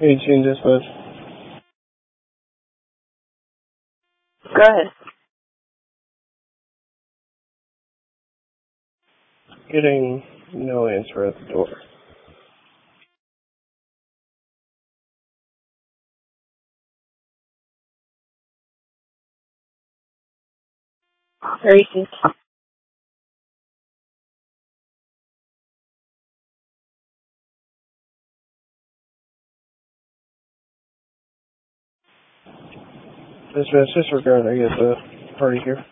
18 dispatch. Go ahead. Getting no answer at the door. Racing. Dispatch, disregard, I guess, party here.